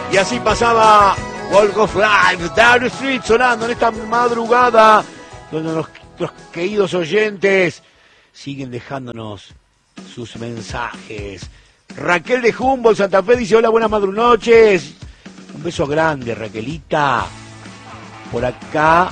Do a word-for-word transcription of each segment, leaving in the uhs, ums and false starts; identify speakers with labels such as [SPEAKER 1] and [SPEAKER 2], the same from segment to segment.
[SPEAKER 1] Y así pasaba Walk of Life, Down the Street, sonando en esta madrugada, donde nuestros queridos oyentes siguen dejándonos sus mensajes. Raquel de Humboldt, Santa Fe, dice: hola, buenas madrunoches. Un beso grande, Raquelita. Por acá,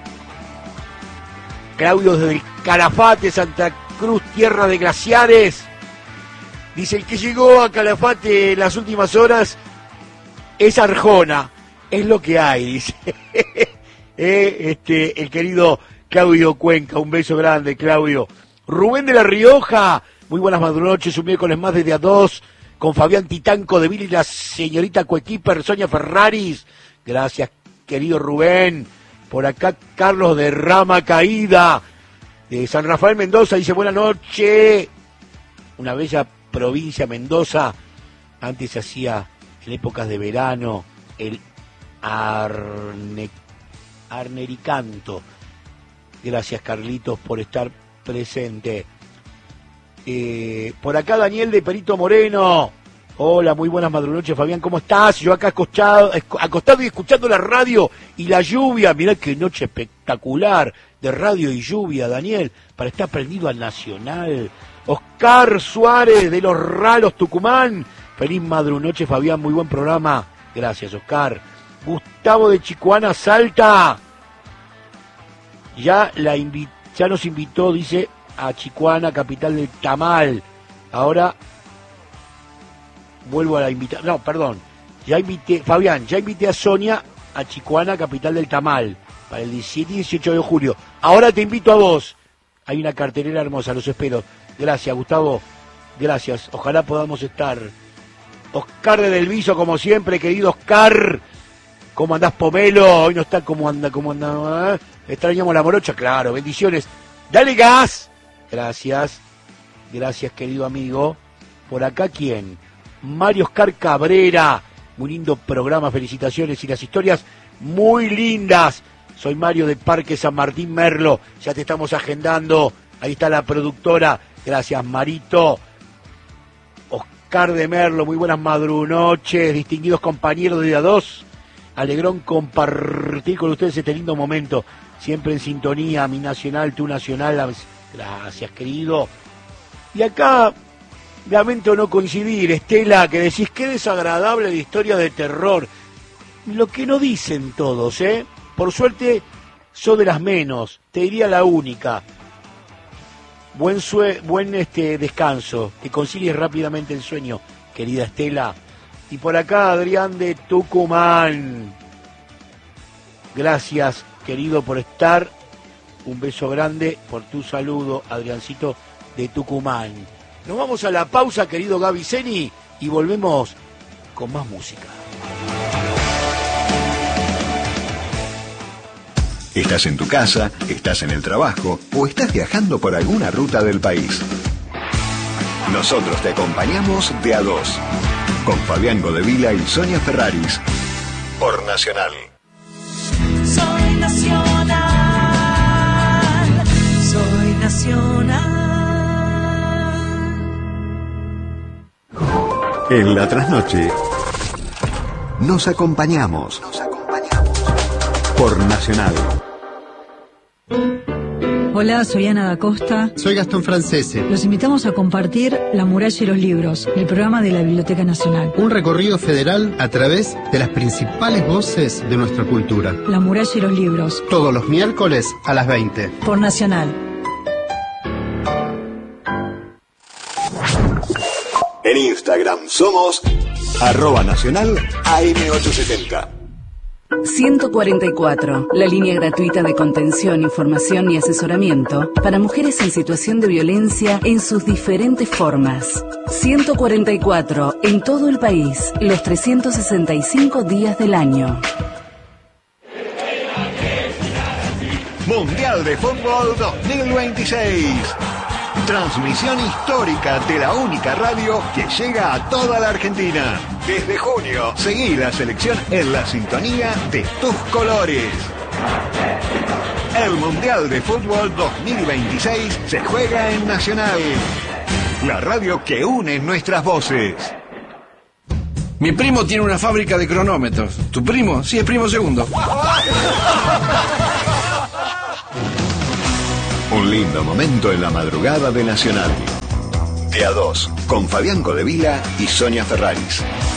[SPEAKER 1] Claudio desde el Calafate, Santa Cruz, tierra de glaciares. Dice: el que llegó a Calafate en las últimas horas es Arjona. Es lo que hay, dice. eh, este, el querido Claudio Cuenca. Un beso grande, Claudio. Rubén de La Rioja. Muy buenas madrunoches, un miércoles más desde A dos, con Fabián Titanco de Vila y la señorita coequiper Sonia Ferraris. Gracias, querido Rubén. Por acá, Carlos de Rama Caída, de San Rafael, Mendoza, dice: buenas noches. Una bella provincia, Mendoza. Antes se hacía, en épocas de verano, el arne, arnericanto. Gracias, Carlitos, por estar presente. Eh, por acá, Daniel de Perito Moreno. Hola, muy buenas madrunoches, Fabián, ¿cómo estás? Yo acá acostado, acostado y escuchando la radio y la lluvia. Mirá qué noche espectacular de radio y lluvia, Daniel, para estar prendido al Nacional. Oscar Suárez de Los Ralos, Tucumán. Feliz madrunoche, Fabián, muy buen programa. Gracias, Oscar. Gustavo de Chicoana, Salta. Ya, la invi- ya nos invitó, dice, a Chicoana, capital del tamal. Ahora vuelvo a la invitación. No, perdón. Ya invité, Fabián, ya invité a Sonia a Chicoana, capital del tamal, para el diecisiete y dieciocho de julio. Ahora te invito a vos. Hay una cartelera hermosa, los espero. Gracias, Gustavo. Gracias. Ojalá podamos estar. Oscar de Del Viso, como siempre, querido Oscar. ¿Cómo andás, Pomelo? Hoy no está como anda, cómo anda. ¿Eh? Extrañamos la morocha, claro. Bendiciones. Dale gas. Gracias. Gracias, querido amigo. Por acá, ¿quién? Mario Oscar Cabrera. Muy lindo programa, felicitaciones. Y las historias muy lindas. Soy Mario de Parque San Martín Merlo. Ya te estamos agendando. Ahí está la productora. Gracias, Marito. Oscar de Merlo, muy buenas madrunoches. Distinguidos compañeros de A dos. Alegrón compartir con ustedes este lindo momento. Siempre en sintonía, mi nacional, tu nacional. Gracias, querido. Y acá, lamento no coincidir, Estela, que decís: qué desagradable la historia de terror. Lo que no dicen todos, ¿eh? Por suerte, sos de las menos. Te diría la única. Buen sue buen este descanso. Que concilies rápidamente el sueño, querida Estela. Y por acá, Adrián de Tucumán. Gracias, querido, por estar. Un beso grande por tu saludo, Adriancito de Tucumán. Nos vamos a la pausa, querido Gaby Zeni, y volvemos con más música.
[SPEAKER 2] ¿Estás en tu casa, estás en el trabajo o estás viajando por alguna ruta del país? Nosotros te acompañamos de A dos, con Fabián Godevila y Sonia Ferraris, por Nacional.
[SPEAKER 3] Soy Nacional, soy Nacional.
[SPEAKER 2] En la trasnoche nos acompañamos, nos acompañamos por Nacional.
[SPEAKER 4] Hola, soy Ana da Costa.
[SPEAKER 5] Soy Gastón Francese.
[SPEAKER 4] Los invitamos a compartir La Muralla y los Libros, el programa de la Biblioteca Nacional.
[SPEAKER 5] Un recorrido federal a través de las principales voces de nuestra cultura.
[SPEAKER 4] La Muralla y los Libros.
[SPEAKER 5] Todos los miércoles a las veinte.
[SPEAKER 4] Por Nacional.
[SPEAKER 2] En Instagram somos arroba nacional A M ochocientos setenta.
[SPEAKER 6] ciento cuarenta y cuatro, la línea gratuita de contención, información y asesoramiento para mujeres en situación de violencia en sus diferentes formas. ciento cuarenta y cuatro, en todo el país, los trescientos sesenta y cinco días del año.
[SPEAKER 2] Mundial de Fútbol dos mil veintiséis. Transmisión histórica de la única radio que llega a toda la Argentina. Desde junio, seguí la selección en la sintonía de tus colores. El Mundial de Fútbol dos mil veintiséis se juega en Nacional, la radio que une nuestras voces.
[SPEAKER 7] Mi primo tiene una fábrica de cronómetros. ¿Tu primo? Sí, es primo segundo.
[SPEAKER 2] Un lindo momento en la madrugada de Nacional. De a dos, con Fabián Codevila y Sonia Ferraris.